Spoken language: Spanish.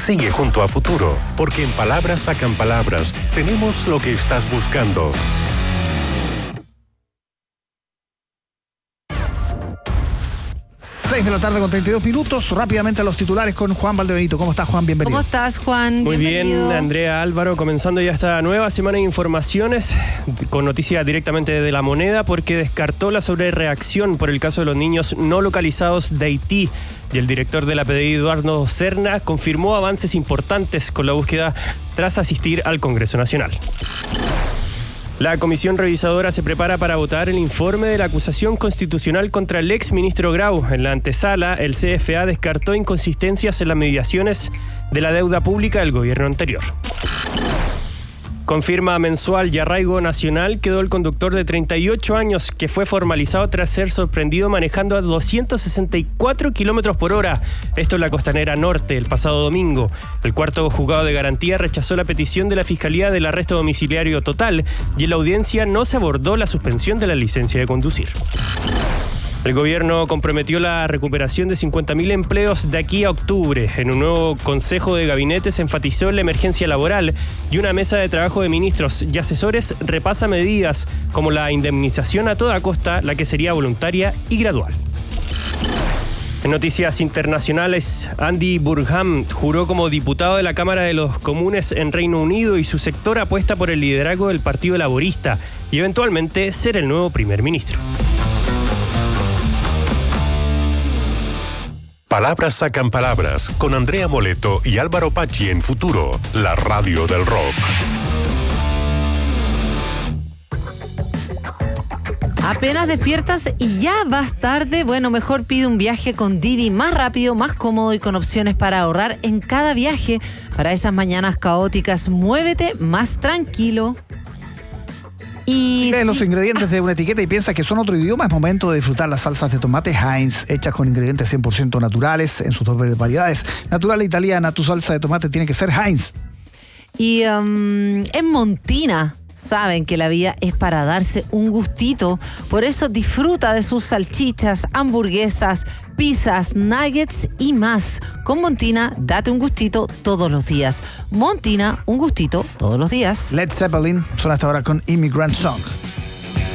Sigue junto a Futuro, porque en Palabras Sacan Palabras tenemos lo que estás buscando. De la tarde con 32 minutos. Rápidamente a los titulares con Juan Valdebenito. ¿Cómo estás, Juan? Bienvenido. ¿Cómo estás, Juan? Muy Bienvenido. bien, Andrea, Álvaro, comenzando ya esta nueva semana de informaciones con noticias directamente de La Moneda, porque descartó la sobrereacción por el caso de los niños no localizados de Haití. Y el director de la PDI, Eduardo Serna, confirmó avances importantes con la búsqueda tras asistir al Congreso Nacional. La comisión revisadora se prepara para votar el informe de la acusación constitucional contra el ex ministro Grau. En la antesala, el CFA descartó inconsistencias en las mediaciones de la deuda pública del gobierno anterior. Con firma mensual y arraigo nacional quedó el conductor de 38 años que fue formalizado tras ser sorprendido manejando a 264 kilómetros por hora. Esto en la Costanera Norte el pasado domingo. El cuarto juzgado de garantía rechazó la petición de la Fiscalía del arresto domiciliario total y en la audiencia no se abordó la suspensión de la licencia de conducir. El gobierno comprometió la recuperación de 50.000 empleos de aquí a octubre. En un nuevo consejo de gabinete se enfatizó en la emergencia laboral y una mesa de trabajo de ministros y asesores repasa medidas como la indemnización a toda costa, la que sería voluntaria y gradual. En noticias internacionales, Andy Burnham juró como diputado de la Cámara de los Comunes en Reino Unido y su sector apuesta por el liderazgo del Partido Laborista y eventualmente ser el nuevo primer ministro. Palabras Sacan Palabras con Andrea Moleto y Álvaro Pachi en Futuro, la radio del rock. Apenas despiertas y ya vas tarde. Bueno, mejor pide un viaje con Didi, más rápido, más cómodo y con opciones para ahorrar en cada viaje. Para esas mañanas caóticas, muévete más tranquilo. Si lees los ingredientes de una etiqueta y piensas que son otro idioma, es momento de disfrutar las salsas de tomate Heinz, hechas con ingredientes 100% naturales en sus dos variedades. Natural e italiana, tu salsa de tomate tiene que ser Heinz. Y en Montina saben que la vida es para darse un gustito. Por eso disfruta de sus salchichas, hamburguesas, pizzas, nuggets y más. Con Montina, date un gustito todos los días. Montina, un gustito todos los días. Led Zeppelin suena hasta ahora con Immigrant Song.